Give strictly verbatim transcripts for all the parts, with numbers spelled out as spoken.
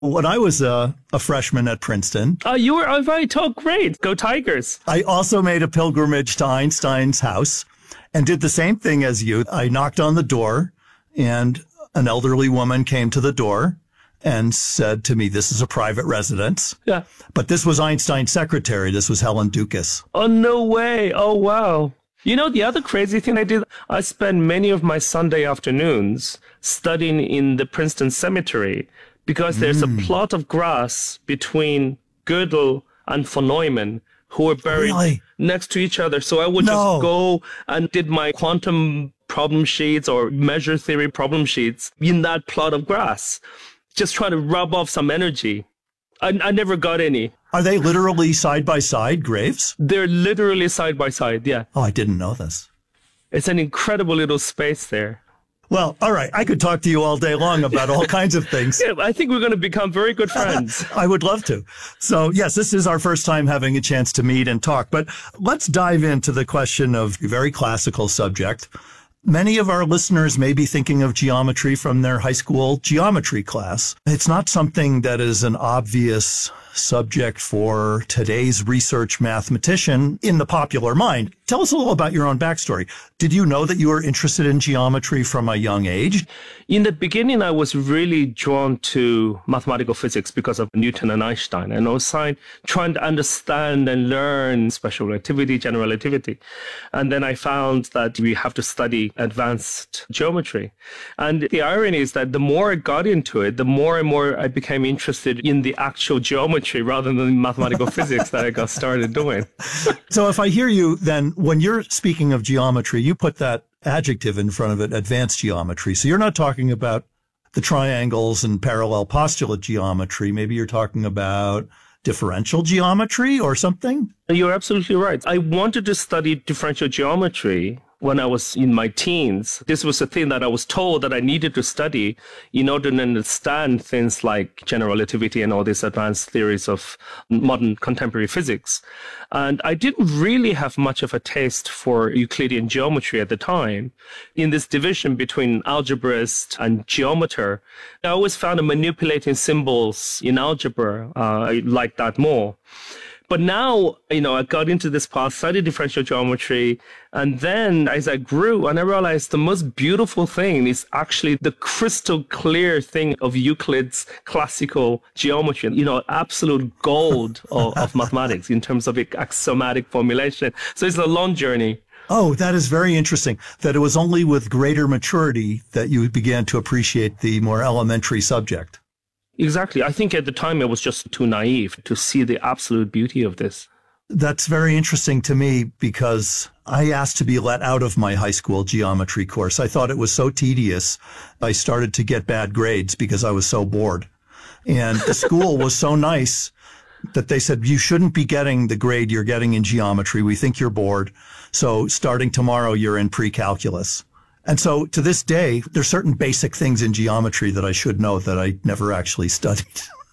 When I was a, a freshman at Princeton, Oh, you were oh, right. Oh, great. Go Tigers. I also made a pilgrimage to Einstein's house and did the same thing as you. I knocked on the door and an elderly woman came to the door and said to me, "This is a private residence." Yeah. But this was Einstein's secretary. This was Helen Dukas. Oh, no way. Oh, wow. You know, the other crazy thing I did, I spent many of my Sunday afternoons studying in the Princeton Cemetery because there's mm. a plot of grass between Gödel and von Neumann who were buried Really? next to each other. So I would No. just go and did my quantum problem sheets or measure theory problem sheets in that plot of grass, just trying to rub off some energy. I, I never got any. Are they literally side by side graves? They're literally side by side. Yeah. Oh, I didn't know this. It's an incredible little space there. Well, all right. I could talk to you all day long about all kinds of things. Yeah, I think we're going to become very good friends. I would love to. So, yes, this is our first time having a chance to meet and talk. But let's dive into the question of a very classical subject. Many of our listeners may be thinking of geometry from their high school geometry class. It's not something that is an obvious subject for today's research mathematician in the popular mind. Tell us a little about your own backstory. Did you know that you were interested in geometry from a young age? In the beginning, I was really drawn to mathematical physics because of Newton and Einstein. And I was trying to understand and learn special relativity, general relativity. And then I found that we have to study advanced geometry. And the irony is that the more I got into it, the more and more I became interested in the actual geometry rather than mathematical physics that I got started doing. So if I hear you, then when you're speaking of geometry, you put that adjective in front of it, advanced geometry. So you're not talking about the triangles and parallel postulate geometry. Maybe you're talking about differential geometry or something? You're absolutely right. I wanted to study differential geometry when I was in my teens. This was a thing that I was told that I needed to study in order to understand things like general relativity and all these advanced theories of modern contemporary physics. And I didn't really have much of a taste for Euclidean geometry at the time. In this division between algebraist and geometer, I always found that manipulating symbols in algebra, uh, I liked that more. But now, you know, I got into this path, studied differential geometry, and then as I grew, and I realized the most beautiful thing is actually the crystal clear thing of Euclid's classical geometry, you know, absolute gold of, of mathematics in terms of axiomatic formulation. So it's a long journey. Oh, that is very interesting, that it was only with greater maturity that you began to appreciate the more elementary subject. Exactly. I think at the time I was just too naive to see the absolute beauty of this. That's very interesting to me because I asked to be let out of my high school geometry course. I thought it was so tedious. I started to get bad grades because I was so bored. And the school was so nice that they said, you shouldn't be getting the grade you're getting in geometry. We think you're bored. So starting tomorrow, you're in pre-calculus. And so to this day, there's certain basic things in geometry that I should know that I never actually studied.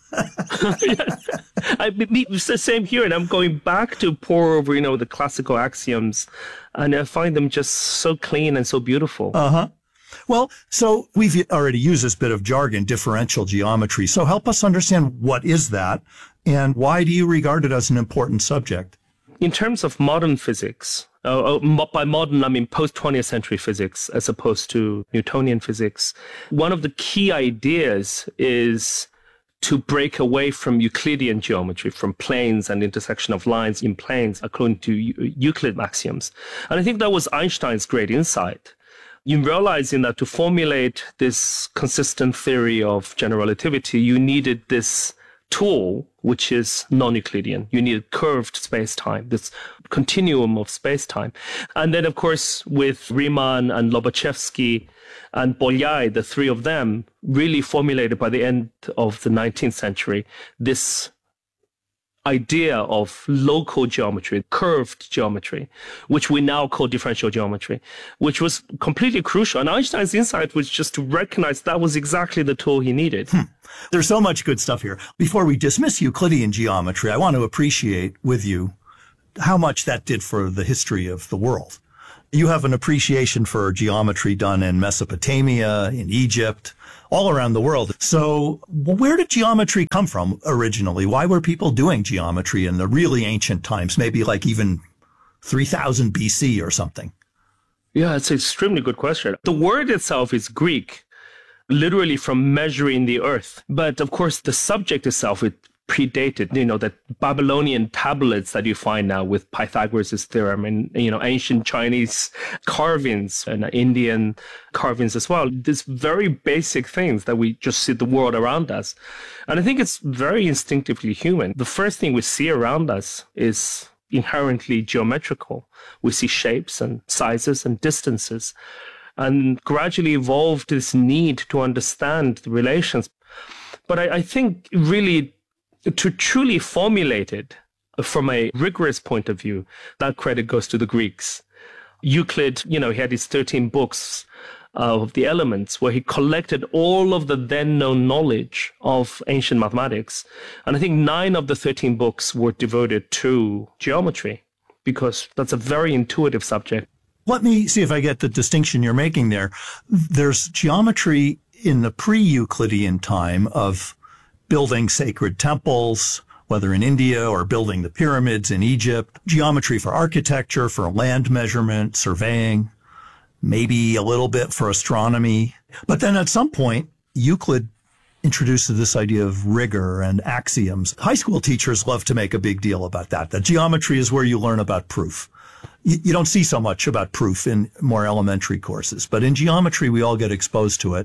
Yeah. I, it's the same here, and I'm going back to pour over, you know, the classical axioms, and I find them just so clean and so beautiful. Uh-huh. Well, so we've already used this bit of jargon, differential geometry. So help us understand what is that, and why do you regard it as an important subject? In terms of modern physics, uh, by modern, I mean post-twentieth century physics as opposed to Newtonian physics, one of the key ideas is to break away from Euclidean geometry, from planes and intersection of lines in planes according to Euclid axioms. And I think that was Einstein's great insight. In realizing that to formulate this consistent theory of general relativity, you needed this tool, which is non-Euclidean. You need curved space-time, this continuum of space-time. And then, of course, with Riemann and Lobachevsky and Bolyai, the three of them really formulated by the end of the nineteenth century this idea of local geometry, curved geometry, which we now call differential geometry, which was completely crucial. And Einstein's insight was just to recognize that was exactly the tool he needed. Hmm. There's so much good stuff here. Before we dismiss Euclidean geometry, I want to appreciate with you how much that did for the history of the world. You have an appreciation for geometry done in Mesopotamia, in Egypt, all around the world. So where did geometry come from originally? Why were people doing geometry in the really ancient times, maybe like even three thousand B C or something? Yeah, it's an extremely good question. The word itself is Greek, literally from measuring the earth. But of course, the subject itself, it predated, you know, the Babylonian tablets that you find now with Pythagoras' theorem and, you know, ancient Chinese carvings and Indian carvings as well. These very basic things that we just see the world around us. And I think it's very instinctively human. The first thing we see around us is inherently geometrical. We see shapes and sizes and distances, and gradually evolved this need to understand the relations. But I, I think really to truly formulate it from a rigorous point of view, that credit goes to the Greeks. Euclid, you know, he had his thirteen books of the elements where he collected all of the then known knowledge of ancient mathematics. And I think nine of the thirteen books were devoted to geometry because that's a very intuitive subject. Let me see if I get the distinction you're making there. There's geometry in the pre-Euclidean time of building sacred temples, whether in India or building the pyramids in Egypt, geometry for architecture, for land measurement, surveying, maybe a little bit for astronomy. But then at some point, Euclid introduces this idea of rigor and axioms. High school teachers love to make a big deal about that, that geometry is where you learn about proof. You, you don't see so much about proof in more elementary courses, but in geometry, we all get exposed to it.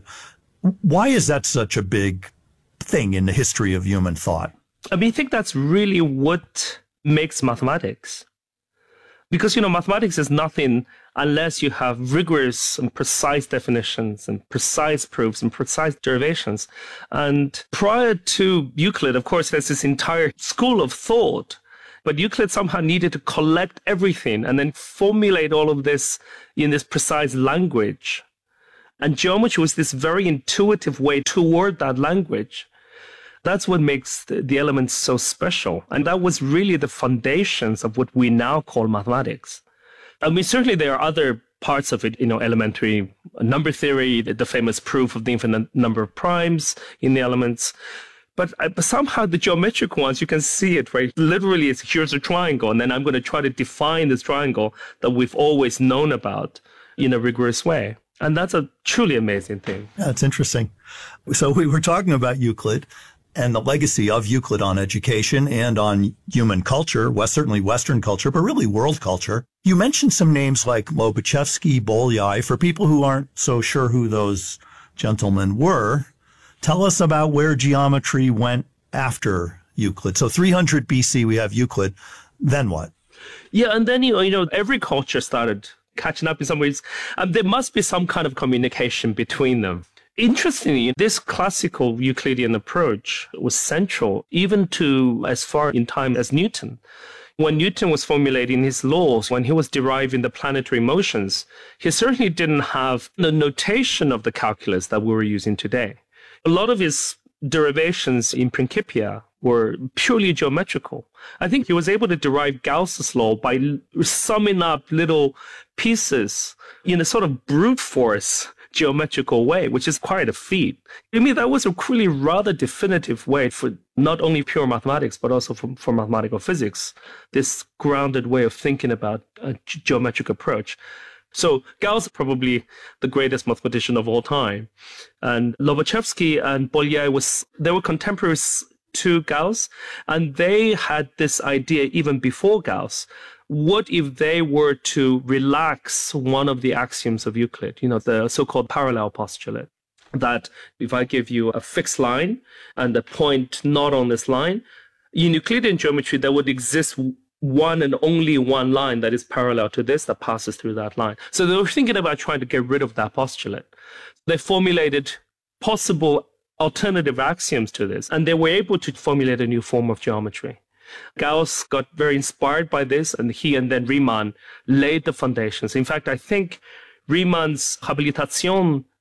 Why is that such a big thing in the history of human thought? I mean, I think that's really what makes mathematics. Because, you know, mathematics is nothing unless you have rigorous and precise definitions and precise proofs and precise derivations. And prior to Euclid, of course, there's this entire school of thought. But Euclid somehow needed to collect everything and then formulate all of this in this precise language. And geometry was this very intuitive way toward that language. That's what makes the, the elements so special. And that was really the foundations of what we now call mathematics. I mean, certainly there are other parts of it, you know, elementary number theory, the, the famous proof of the infinite number of primes in the elements. But, uh, but somehow the geometric ones, you can see it, right? Literally, it's here's a triangle, and then I'm going to try to define this triangle that we've always known about in a rigorous way. And that's a truly amazing thing. Yeah, it's interesting. So we were talking about Euclid and the legacy of Euclid on education and on human culture, West, certainly Western culture, but really world culture. You mentioned some names like Lobachevsky, Bolyai. For people who aren't so sure who those gentlemen were, tell us about where geometry went after Euclid. So three hundred B C, we have Euclid. Then what? Yeah, and then, you know, you know every culture started catching up in some ways. Um, there must be some kind of communication between them. Interestingly, this classical Euclidean approach was central even to as far in time as Newton. When Newton was formulating his laws, when he was deriving the planetary motions, he certainly didn't have the notation of the calculus that we were using today. A lot of his derivations in Principia were purely geometrical. I think he was able to derive Gauss's law by summing up little pieces in a sort of brute force geometrical way, which is quite a feat. I mean, that was a really rather definitive way for not only pure mathematics, but also for, for mathematical physics, this grounded way of thinking about a geometric approach. So Gauss is probably the greatest mathematician of all time. And Lobachevsky and Bolyai, was, they were contemporaries to Gauss, and they had this idea even before Gauss. What if they were to relax one of the axioms of Euclid, you know, the so-called parallel postulate, that if I give you a fixed line and a point not on this line, in Euclidean geometry, there would exist one and only one line that is parallel to this that passes through that line. So they were thinking about trying to get rid of that postulate. They formulated possible alternative axioms to this, and they were able to formulate a new form of geometry. Gauss got very inspired by this, and he and then Riemann laid the foundations. In fact, I think Riemann's Habilitation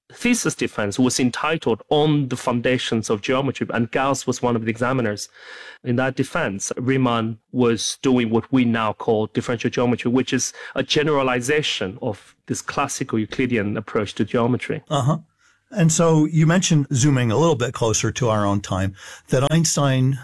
thesis defense was entitled On the Foundations of Geometry, and Gauss was one of the examiners. In that defense, Riemann was doing what we now call differential geometry, which is a generalization of this classical Euclidean approach to geometry. Uh-huh. And so you mentioned, zooming a little bit closer to our own time, that Einstein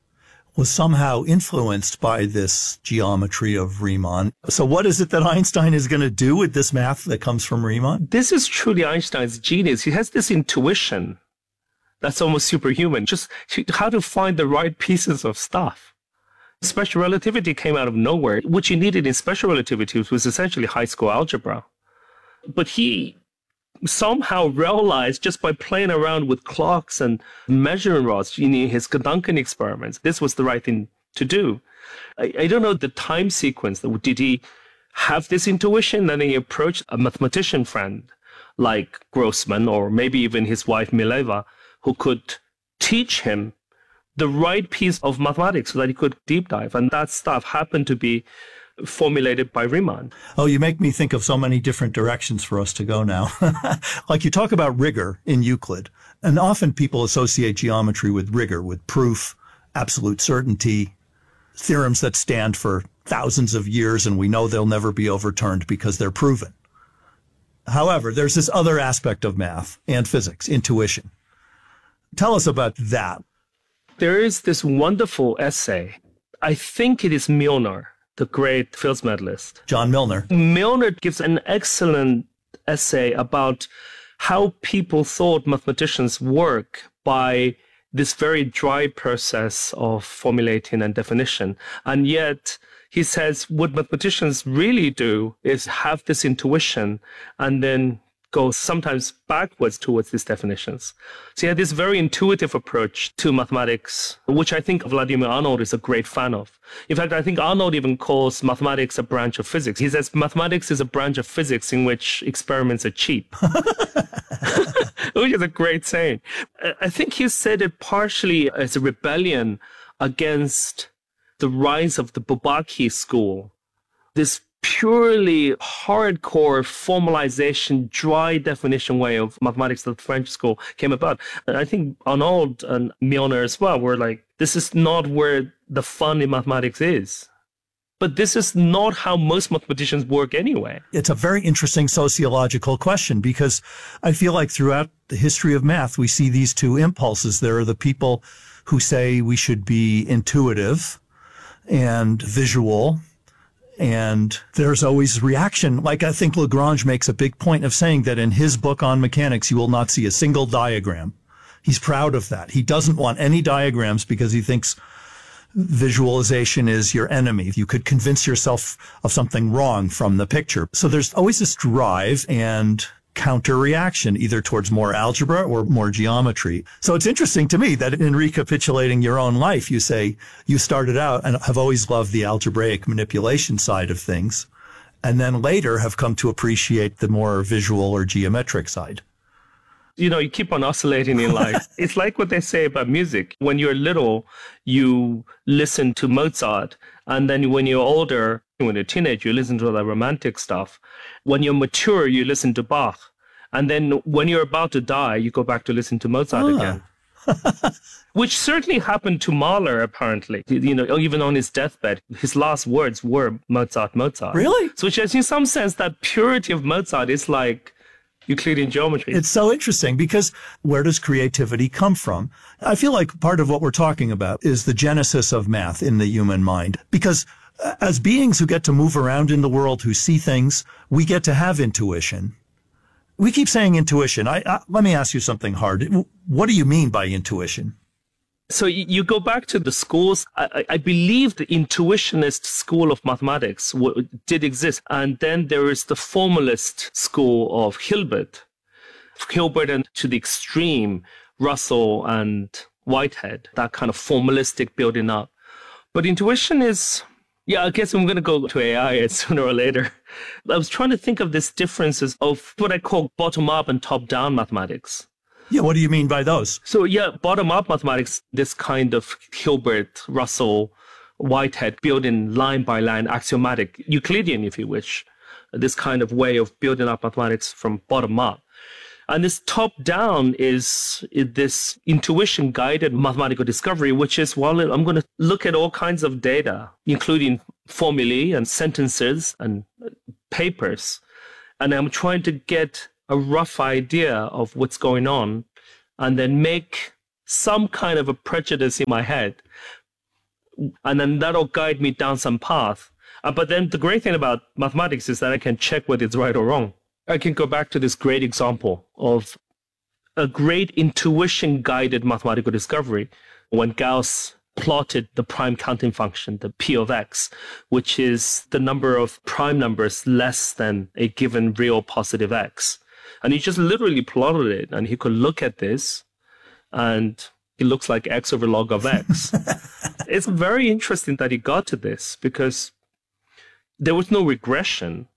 was somehow influenced by this geometry of Riemann. So what is it that Einstein is going to do with this math that comes from Riemann? This is truly Einstein's genius. He has this intuition that's almost superhuman, just how to find the right pieces of stuff. Special relativity came out of nowhere. What you needed in special relativity was essentially high school algebra. But he somehow realized, just by playing around with clocks and measuring rods in his Gedanken experiments, this was the right thing to do. I, I don't know the time sequence. Did he have this intuition? Then he approached a mathematician friend like Grossman, or maybe even his wife Mileva, who could teach him the right piece of mathematics so that he could deep dive. And that stuff happened to be formulated by Riemann. Oh, you make me think of so many different directions for us to go now. Like you talk about rigor in Euclid, and often people associate geometry with rigor, with proof, absolute certainty, theorems that stand for thousands of years and we know they'll never be overturned because they're proven. However, there's this other aspect of math and physics, intuition. Tell us about that. There is this wonderful essay. I think it is Milnor, the great Fields medalist. John Milnor. Milnor gives an excellent essay about how people thought mathematicians work by this very dry process of formulating and definition. And yet, he says what mathematicians really do is have this intuition and then go sometimes backwards towards these definitions. So he had this very intuitive approach to mathematics, which I think Vladimir Arnold is a great fan of. In fact, I think Arnold even calls mathematics a branch of physics. He says mathematics is a branch of physics in which experiments are cheap. Which is a great saying. I think he said it partially as a rebellion against the rise of the Bourbaki school, this purely hardcore formalization, dry definition way of mathematics that the French school came about. And I think Arnold and Milnor as well were like, this is not where the fun in mathematics is. But this is not how most mathematicians work anyway. It's a very interesting sociological question, because I feel like throughout the history of math, we see these two impulses. There are the people who say we should be intuitive and visual, and there's always reaction. Like I think Lagrange makes a big point of saying that in his book on mechanics, you will not see a single diagram. He's proud of that. He doesn't want any diagrams because he thinks visualization is your enemy. You could convince yourself of something wrong from the picture. So there's always this drive and counter reaction, either towards more algebra or more geometry. So it's interesting to me that in recapitulating your own life, you say you started out and have always loved the algebraic manipulation side of things, and then later have come to appreciate the more visual or geometric side. You know, you keep on oscillating in life. It's like what they say about music. When you're little, you listen to Mozart. And then when you're older, when you're a teenager, you listen to the romantic stuff. When you're mature, you listen to Bach. And then when you're about to die, you go back to listen to Mozart ah. again. Which certainly happened to Mahler, apparently. You know, even on his deathbed, his last words were Mozart, Mozart. Really? So which is, in some sense, that purity of Mozart is like Euclidean geometry. It's so interesting, because where does creativity come from? I feel like part of what we're talking about is the genesis of math in the human mind, because as beings who get to move around in the world, who see things, we get to have intuition. We keep saying intuition. I, I, let me ask you something hard. What do you mean by intuition? So you go back to the schools. I, I believe the intuitionist school of mathematics w- did exist. And then there is the formalist school of Hilbert. Hilbert and to the extreme, Russell and Whitehead, that kind of formalistic building up. But intuition is, yeah, I guess I'm going to go to A I sooner or later. I was trying to think of these differences of what I call bottom-up and top-down mathematics. Yeah, what do you mean by those? So yeah, bottom-up mathematics, this kind of Hilbert, Russell, Whitehead, building line by line, axiomatic, Euclidean, if you wish, this kind of way of building up mathematics from bottom up. And this top-down is, is this intuition-guided mathematical discovery, which is, well, I'm going to look at all kinds of data, including formulae and sentences and papers. And I'm trying to get a rough idea of what's going on and then make some kind of a prejudice in my head. And then that'll guide me down some path. Uh, but then the great thing about mathematics is that I can check whether it's right or wrong. I can go back to this great example of a great intuition-guided mathematical discovery when Gauss plotted the prime counting function, the P of x, which is the number of prime numbers less than a given real positive x. And he just literally plotted it, and he could look at this, and it looks like x over log of x. It's very interesting that he got to this, because there was no regression.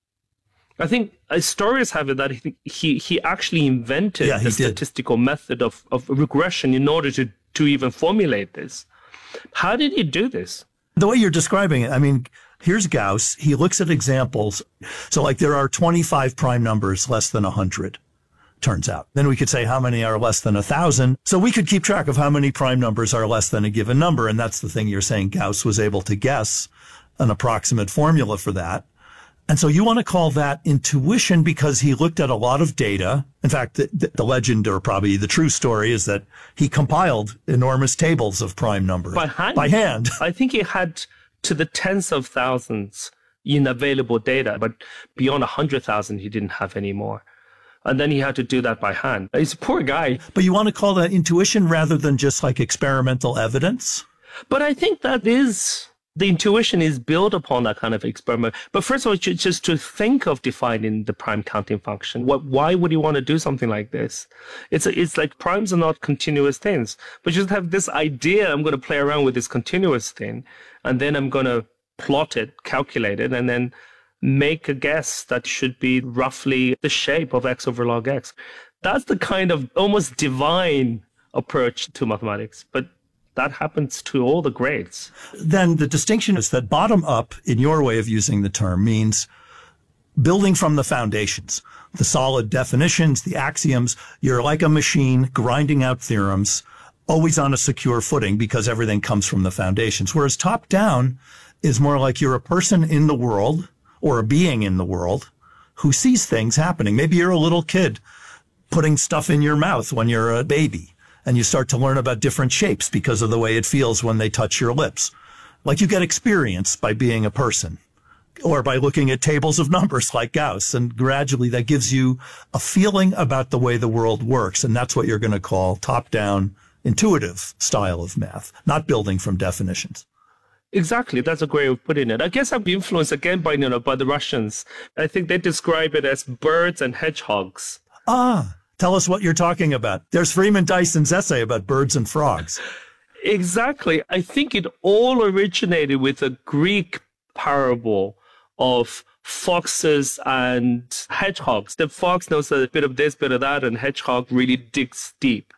I think historians have it that he he, he actually invented yeah, he the did. statistical method of, of regression in order to, to even formulate this. How did he do this? The way you're describing it, I mean, here's Gauss. He looks at examples. So like there are twenty-five prime numbers less than one hundred, turns out. Then we could say how many are less than one thousand. So we could keep track of how many prime numbers are less than a given number. And that's the thing you're saying. Gauss was able to guess an approximate formula for that. And so you want to call that intuition because he looked at a lot of data. In fact, the, the legend, or probably the true story, is that he compiled enormous tables of prime numbers. By hand? By hand. I think he had to the tens of thousands in available data, but beyond one hundred thousand, he didn't have any more. And then he had to do that by hand. He's a poor guy. But you want to call that intuition rather than just like experimental evidence? But I think that is... the intuition is built upon that kind of experiment. But first of all, just to think of defining the prime counting function. What, why would you want to do something like this? It's a, it's like primes are not continuous things, but you just have this idea, I'm going to play around with this continuous thing, and then I'm going to plot it, calculate it, and then make a guess that should be roughly the shape of x over log x. That's the kind of almost divine approach to mathematics. But that happens to all the greats. Then the distinction is that bottom up, in your way of using the term, means building from the foundations, the solid definitions, the axioms. You're like a machine grinding out theorems, always on a secure footing because everything comes from the foundations. Whereas top down is more like you're a person in the world or a being in the world who sees things happening. Maybe you're a little kid putting stuff in your mouth when you're a baby. And you start to learn about different shapes because of the way it feels when they touch your lips. Like you get experience by being a person or by looking at tables of numbers like Gauss. And gradually that gives you a feeling about the way the world works. And that's what you're going to call top-down intuitive style of math, not building from definitions. Exactly. That's a great way of putting it. I guess I'm influenced again by, you know, by the Russians. I think they describe it as birds and hedgehogs. Ah. Tell us what you're talking about. There's Freeman Dyson's essay about birds and frogs. Exactly. I think it all originated with a Greek parable of foxes and hedgehogs. The fox knows a bit of this, bit of that, and hedgehog really digs deep.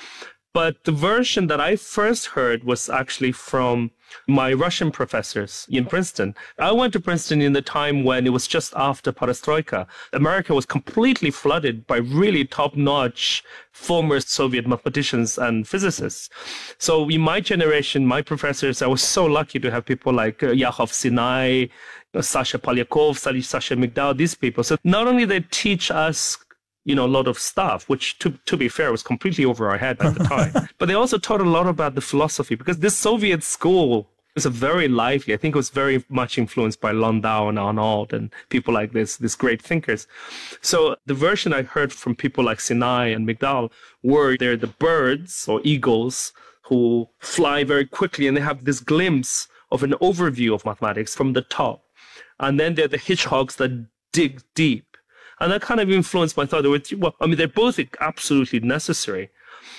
But the version that I first heard was actually from my Russian professors in Princeton. I went to Princeton in the time when it was just after Perestroika. America was completely flooded by really top-notch former Soviet mathematicians and physicists. So in my generation, my professors, I was so lucky to have people like uh, Yakov Sinai, uh, Sasha Polyakov, Sasha Migdal, these people. So not only they teach us you know, a lot of stuff, which to, to be fair was completely over our head at the time. But they also taught a lot about the philosophy because this Soviet school was a very lively, I think it was very much influenced by Landau and Arnauld and people like this, these great thinkers. So the version I heard from people like Sinai and Migdal were they're the birds or eagles who fly very quickly and they have this glimpse of an overview of mathematics from the top. And then they're the hedgehogs that dig deep. And that kind of influenced my thought. Well, I mean, they're both absolutely necessary.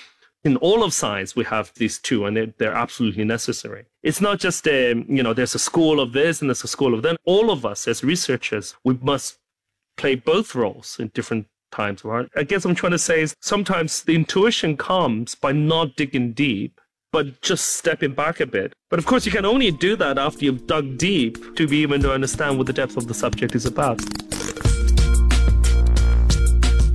In all of science, we have these two, and they're, they're absolutely necessary. It's not just, a, you know, there's a school of this and there's a school of that. All of us as researchers, we must play both roles in different times. Right? I guess I'm trying to say is sometimes the intuition comes by not digging deep, but just stepping back a bit. But of course, you can only do that after you've dug deep to be able to understand what the depth of the subject is about.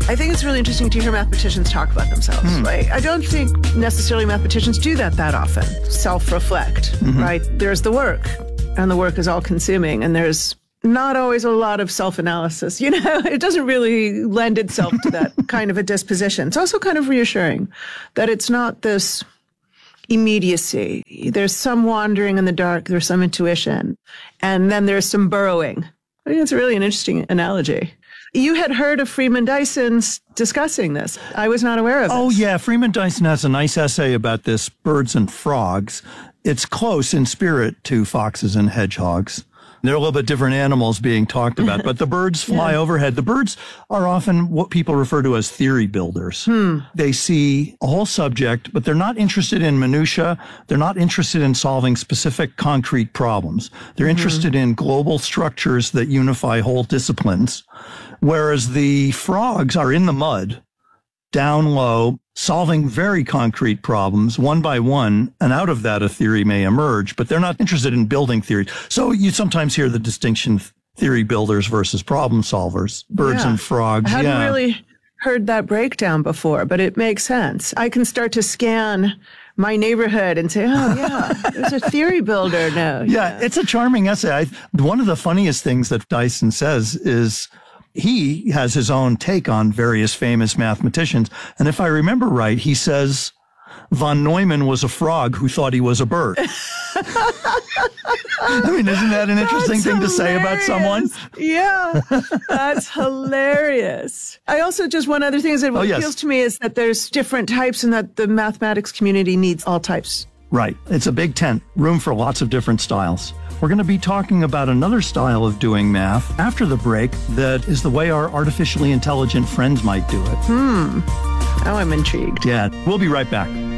I think it's really interesting to hear mathematicians talk about themselves, mm. right? I don't think necessarily mathematicians do that that often, self-reflect, mm-hmm. right? There's the work, and the work is all-consuming, and there's not always a lot of self-analysis. You know, it doesn't really lend itself to that kind of a disposition. It's also kind of reassuring that it's not this immediacy. There's some wandering in the dark, there's some intuition, and then there's some burrowing. I think it's really an interesting analogy. You had heard of Freeman Dyson discussing this. I was not aware of it. Oh, yeah. Freeman Dyson has a nice essay about this, Birds and Frogs. It's close in spirit to foxes and hedgehogs. They're a little bit different animals being talked about, but the birds fly yeah. overhead. The birds are often what people refer to as theory builders. Hmm. They see a whole subject, but they're not interested in minutia. They're not interested in solving specific concrete problems. They're mm-hmm. interested in global structures that unify whole disciplines, whereas the frogs are in the mud, down low, solving very concrete problems one by one, and out of that a theory may emerge, but they're not interested in building theory. So you sometimes hear the distinction, theory builders versus problem solvers, birds yeah. and frogs. I hadn't yeah. really heard that breakdown before, but it makes sense. I can start to scan my neighborhood and say, oh, yeah, there's a theory builder now. Yeah, yeah, it's a charming essay. I, one of the funniest things that Dyson says is, he has his own take on various famous mathematicians. And if I remember right, he says von Neumann was a frog who thought he was a bird. I mean, isn't that an interesting that's thing hilarious. to say about someone? Yeah, that's hilarious. I also, just one other thing is that what oh, yes. appeals to me is that there's different types and that the mathematics community needs all types. Right. It's a big tent, room for lots of different styles. We're going to be talking about another style of doing math after the break that is the way our artificially intelligent friends might do it. Hmm. Now I'm intrigued. Yeah. We'll be right back.